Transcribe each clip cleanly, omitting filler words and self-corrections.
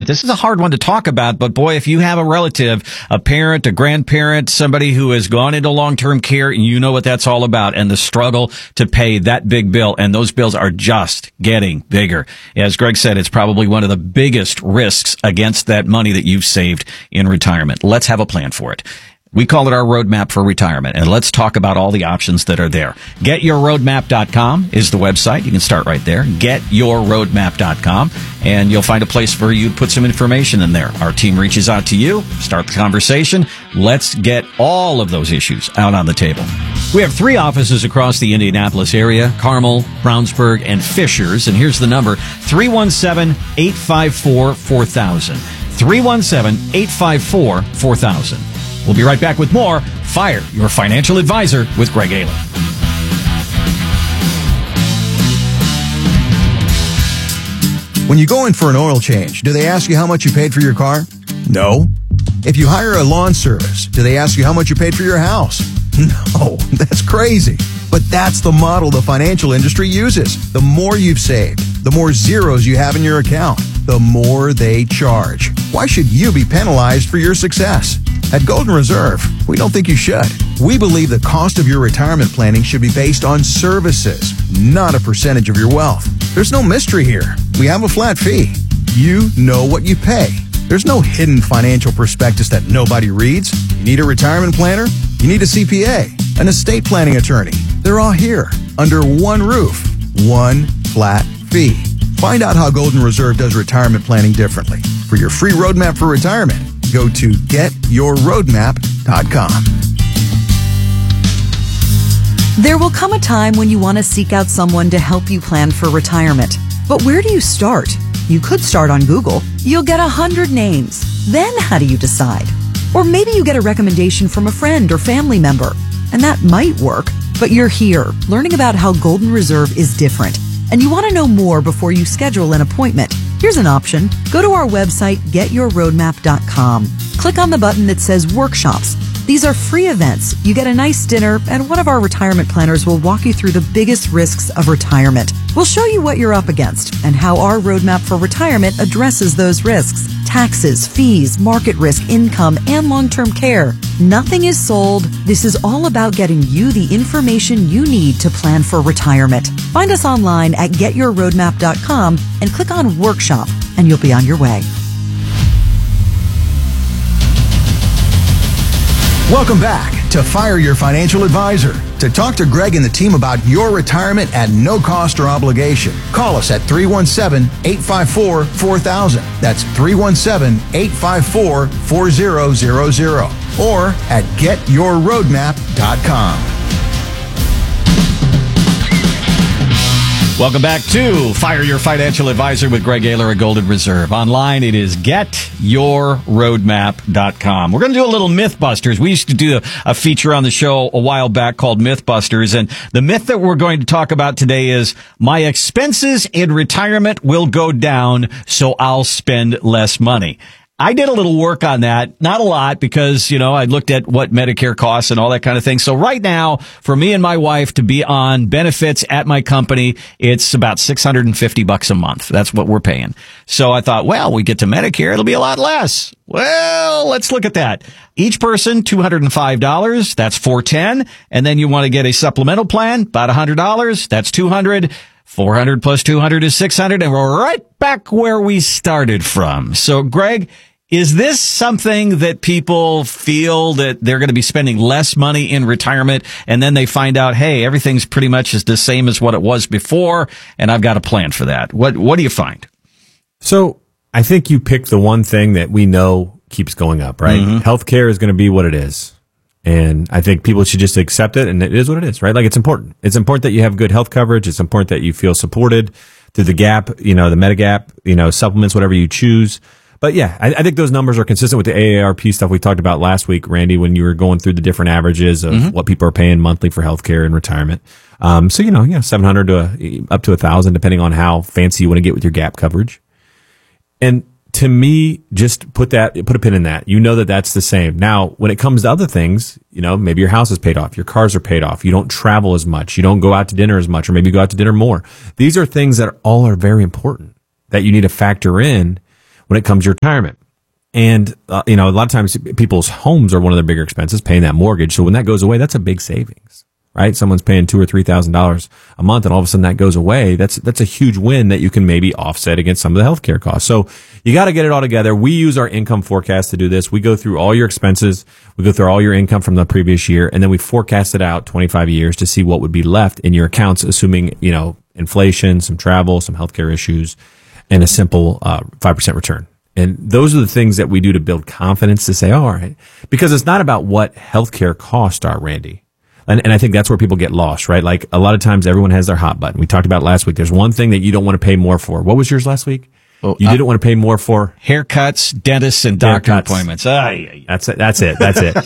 This is a hard one to talk about, but boy, if you have a relative, a parent, a grandparent, somebody who has gone into long-term care, you know what that's all about, and the struggle to pay that big bill, and those bills are just getting bigger. As Greg said, it's probably one of the biggest risks against that money that you've saved in retirement. Let's have a plan for it. We call it our roadmap for retirement, and let's talk about all the options that are there. GetYourRoadmap.com is the website. You can start right there. GetYourRoadmap.com, and you'll find a place for you to put some information in there. Our team reaches out to you, start the conversation. Let's get all of those issues out on the table. We have 3 offices across the Indianapolis area: Carmel, Brownsburg, and Fishers. And here's the number: 317-854-4000. 317-854-4000. We'll be right back with more Fire Your Financial Advisor with Greg Ayler. When you go in for an oil change, do they ask you how much you paid for your car? No. If you hire a lawn service, do they ask you how much you paid for your house? No, that's crazy. But that's the model the financial industry uses. The more you've saved, the more zeros you have in your account, the more they charge. Why should you be penalized for your success? At Golden Reserve, we don't think you should. We believe the cost of your retirement planning should be based on services, not a percentage of your wealth. There's no mystery here. We have a flat fee. You know what you pay. There's no hidden financial prospectus that nobody reads. You need a retirement planner? You need a CPA, an estate planning attorney. They're all here, under one roof, one flat fee. Find out how Golden Reserve does retirement planning differently. For your free roadmap for retirement, go to GetYourRoadmap.com. There will come a time when you want to seek out someone to help you plan for retirement. But where do you start? You could start on Google. You'll get 100 names. Then how do you decide? Or maybe you get a recommendation from a friend or family member. And that might work, but you're here learning about how Golden Reserve is different. And you want to know more before you schedule an appointment. Here's an option. Go to our website, GetYourRoadmap.com. Click on the button that says Workshops. These are free events. You get a nice dinner, and one of our retirement planners will walk you through the biggest risks of retirement. We'll show you what you're up against and how our roadmap for retirement addresses those risks. Taxes, fees, market risk, income, and long-term care. Nothing is sold. This is all about getting you the information you need to plan for retirement. Find us online at GetYourRoadmap.com and click on Workshop, and you'll be on your way. Welcome back to Fire Your Financial Advisor. To talk to Greg and the team about your retirement at no cost or obligation, call us at 317-854-4000. That's 317-854-4000. Or at GetYourRoadmap.com. Welcome back to Fire Your Financial Advisor with Greg Ayler at Golden Reserve. Online, it is GetYourRoadmap.com. We're going to do a little Mythbusters. We used to do a feature on the show a while back called Mythbusters, and the myth that we're going to talk about today is my expenses in retirement will go down, so I'll spend less money. I did a little work on that, not a lot, because, I looked at what Medicare costs and all that kind of thing. So right now, for me and my wife to be on benefits at my company, it's about $650 a month. That's what we're paying. So I thought, well, we get to Medicare, it'll be a lot less. Well, let's look at that. Each person, $205. That's $410. And then you want to get a supplemental plan, about $100. That's $200. 400 plus 200 is 600, and we're right back where we started from. So, Greg, is this something that people feel that they're going to be spending less money in retirement, and then they find out, hey, everything's pretty much the same as what it was before, and I've got a plan for that? What do you find? So I think you pick the one thing that we know keeps going up, right? Mm-hmm. Healthcare is going to be what it is. And I think people should just accept it, and it is what it is, right? Like, it's important. It's important that you have good health coverage. It's important that you feel supported through the GAP, the Medigap, supplements, whatever you choose. But yeah, I think those numbers are consistent with the AARP stuff we talked about last week, Randy, when you were going through the different averages of what people are paying monthly for healthcare and retirement. So, 700 to up to 1,000, depending on how fancy you want to get with your GAP coverage. And to me, just put a pin in that. You know that that's the same. Now, when it comes to other things, maybe your house is paid off, your cars are paid off, you don't travel as much, you don't go out to dinner as much, or maybe you go out to dinner more. These are things that all are very important that you need to factor in when it comes to retirement. And, a lot of times people's homes are one of their bigger expenses, paying that mortgage. So when that goes away, that's a big savings, right? Someone's paying $2,000 or $3,000 a month, and all of a sudden that goes away. That's a huge win that you can maybe offset against some of the healthcare costs. So you got to get it all together. We use our income forecast to do this. We go through all your expenses. We go through all your income from the previous year, and then we forecast it out 25 years to see what would be left in your accounts, assuming, inflation, some travel, some healthcare issues, and a simple 5% return. And those are the things that we do to build confidence to say, all right, because it's not about what healthcare costs are, Randy. And I think that's where people get lost, right? Like a lot of times everyone has their hot button. We talked about last week. There's one thing that you don't want to pay more for. What was yours last week? You didn't want to pay more for haircuts, dentists, and doctor appointments. That's it.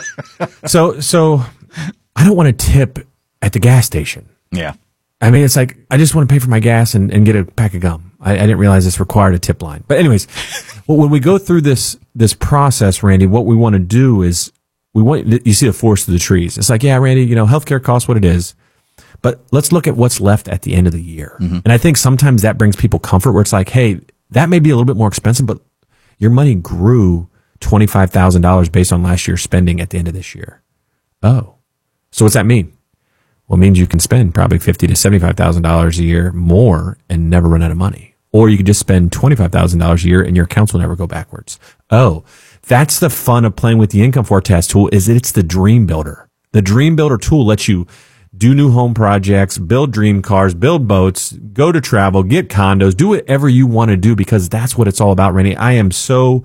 So I don't want to tip at the gas station. Yeah. I mean, it's like, I just want to pay for my gas and get a pack of gum. I didn't realize this required a tip line. But anyways, when we go through this process, Randy, what we want to do is you see the forest through the trees. It's like, yeah, Randy, healthcare costs what it is, but let's look at what's left at the end of the year. Mm-hmm. And I think sometimes that brings people comfort where it's like, hey, that may be a little bit more expensive, but your money grew $25,000 based on last year's spending at the end of this year. Oh, so what's that mean? Well, it means you can spend probably $50,000 to $75,000 a year more and never run out of money. Or you could just spend $25,000 a year and your accounts will never go backwards. Oh, that's the fun of playing with the income forecast tool, is that it's the dream builder. The dream builder tool lets you do new home projects, build dream cars, build boats, go to travel, get condos, do whatever you want to do, because that's what it's all about, Randy. I am so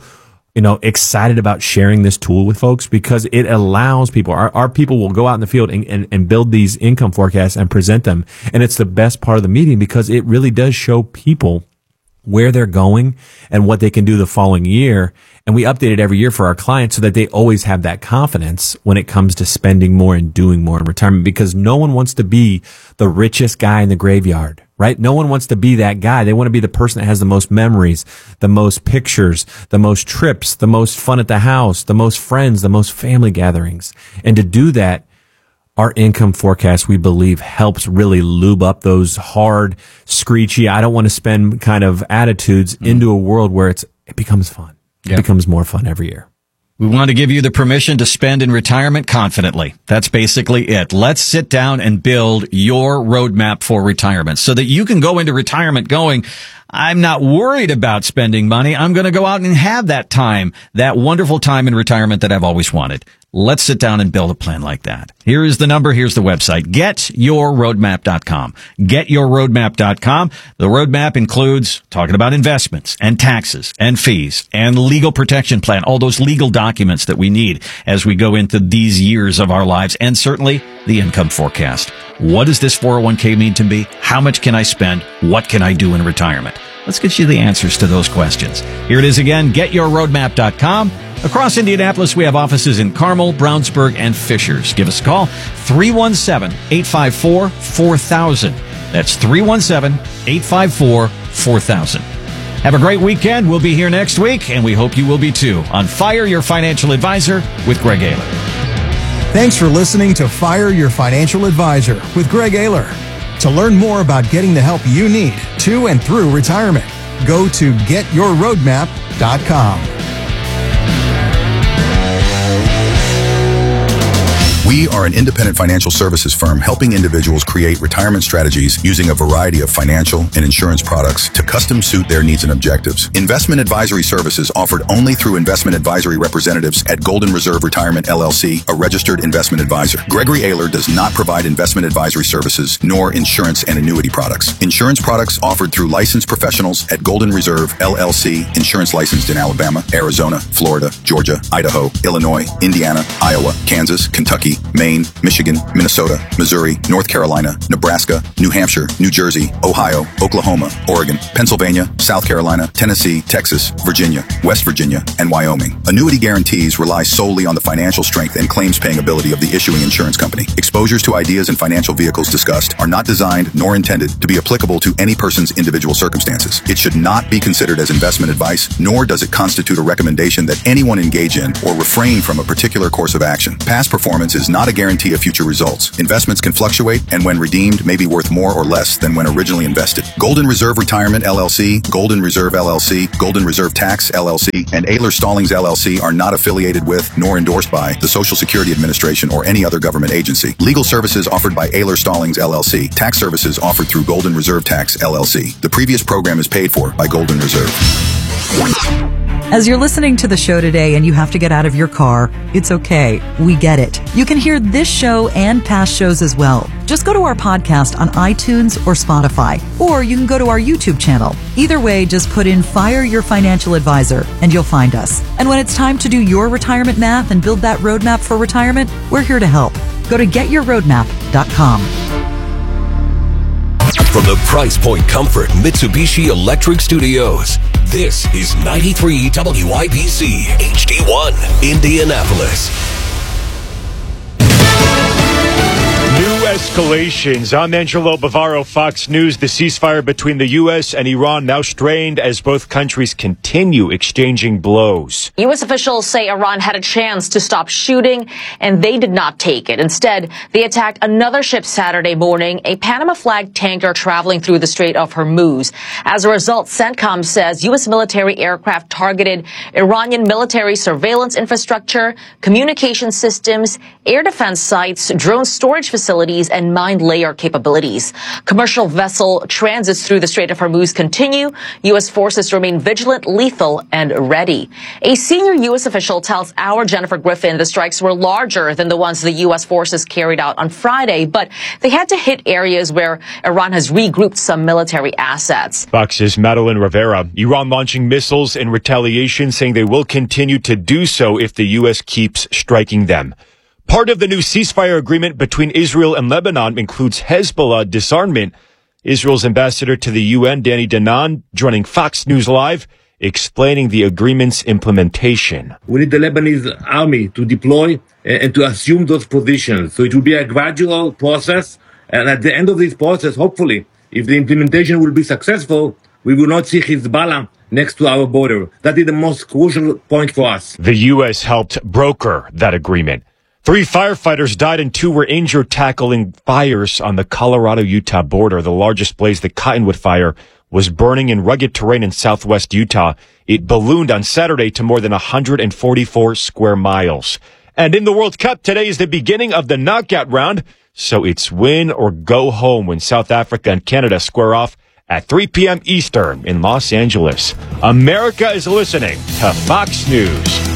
excited about sharing this tool with folks because it allows people, our people will go out in the field and build these income forecasts and present them. And it's the best part of the meeting because it really does show people where they're going and what they can do the following year. And we update it every year for our clients so that they always have that confidence when it comes to spending more and doing more in retirement, because no one wants to be the richest guy in the graveyard, right? No one wants to be that guy. They want to be the person that has the most memories, the most pictures, the most trips, the most fun at the house, the most friends, the most family gatherings. And to do that, our income forecast, we believe, helps really lube up those hard, screechy, I don't want to spend kind of attitudes into a world where it becomes fun. It becomes more fun every year. We want to give you the permission to spend in retirement confidently. That's basically it. Let's sit down and build your roadmap for retirement so that you can go into retirement going, I'm not worried about spending money. I'm going to go out and have that time, that wonderful time in retirement that I've always wanted. Let's sit down and build a plan like that. Here is the number. Here's the website. GetYourRoadmap.com. GetYourRoadmap.com. The roadmap includes talking about investments and taxes and fees and legal protection plan, all those legal documents that we need as we go into these years of our lives, and certainly the income forecast. What does this 401k mean to me? How much can I spend? What can I do in retirement? Let's get you the answers to those questions. Here it is again, GetYourRoadmap.com. Across Indianapolis, we have offices in Carmel, Brownsburg, and Fishers. Give us a call, 317-854-4000. That's 317-854-4000. Have a great weekend. We'll be here next week, and we hope you will be too, on Fire Your Financial Advisor with Greg Ayler. Thanks for listening to Fire Your Financial Advisor with Greg Ayler. To learn more about getting the help you need to and through retirement, go to GetYourRoadmap.com. We are an independent financial services firm helping individuals create retirement strategies using a variety of financial and insurance products to custom suit their needs and objectives. Investment advisory services offered only through investment advisory representatives at Golden Reserve Retirement LLC, a registered investment advisor. Gregory Ayler does not provide investment advisory services nor insurance and annuity products. Insurance products offered through licensed professionals at Golden Reserve LLC, insurance licensed in Alabama, Arizona, Florida, Georgia, Idaho, Illinois, Indiana, Iowa, Kansas, Kentucky, Maine, Michigan, Minnesota, Missouri, North Carolina, Nebraska, New Hampshire, New Jersey, Ohio, Oklahoma, Oregon, Pennsylvania, South Carolina, Tennessee, Texas, Virginia, West Virginia, and Wyoming. Annuity guarantees rely solely on the financial strength and claims paying ability of the issuing insurance company. Exposures to ideas and financial vehicles discussed are not designed nor intended to be applicable to any person's individual circumstances. It should not be considered as investment advice, nor does it constitute a recommendation that anyone engage in or refrain from a particular course of action. Past performance is is not a guarantee of future results. Investments can fluctuate and when redeemed may be worth more or less than when originally invested. Golden Reserve Retirement LLC, Golden Reserve LLC, Golden Reserve Tax LLC, and Ayler Stallings LLC are not affiliated with nor endorsed by the Social Security Administration or any other government agency. Legal services offered by Ayler Stallings LLC. Tax services offered through Golden Reserve Tax LLC. The previous program is paid for by Golden Reserve. As you're listening to the show today and you have to get out of your car, it's okay. We get it. You can hear this show and past shows as well. Just go to our podcast on iTunes or Spotify, or you can go to our YouTube channel. Either way, just put in Fire Your Financial Advisor and you'll find us. And when it's time to do your retirement math and build that roadmap for retirement, we're here to help. Go to getyourroadmap.com. From the Price Point Comfort Mitsubishi Electric Studios, this is 93 WIBC HD1, Indianapolis. New escalations. I'm Angelo Bavaro, Fox News. The ceasefire between the U.S. and Iran now strained as both countries continue exchanging blows. U.S. officials say Iran had a chance to stop shooting, and they did not take it. Instead, they attacked another ship Saturday morning, a Panama-flagged tanker traveling through the Strait of Hormuz. As a result, CENTCOM says U.S. military aircraft targeted Iranian military surveillance infrastructure, communication systems, air defense sites, drone storage facilities, and mine layer capabilities. Commercial vessel transits through the Strait of Hormuz continue. U.S. forces remain vigilant, lethal, and ready. A senior U.S. official tells our Jennifer Griffin the strikes were larger than the ones the U.S. forces carried out on Friday, but they had to hit areas where Iran has regrouped some military assets. Fox's Madeline Rivera. Iran launching missiles in retaliation, saying they will continue to do so if the U.S. keeps striking them. Part of the new ceasefire agreement between Israel and Lebanon includes Hezbollah disarmament. Israel's ambassador to the UN, Danny Danon, joining Fox News Live, explaining the agreement's implementation. We need the Lebanese army to deploy and to assume those positions. So it will be a gradual process. And at the end of this process, hopefully, if the implementation will be successful, we will not see Hezbollah next to our border. That is the most crucial point for us. The U.S. helped broker that agreement. 3 firefighters died and 2 were injured tackling fires on the Colorado-Utah border. The largest blaze, the Cottonwood Fire, was burning in rugged terrain in southwest Utah. It ballooned on Saturday to more than 144 square miles. And in the World Cup, today is the beginning of the knockout round. So it's win or go home when South Africa and Canada square off at 3 p.m. Eastern in Los Angeles. America is listening to Fox News.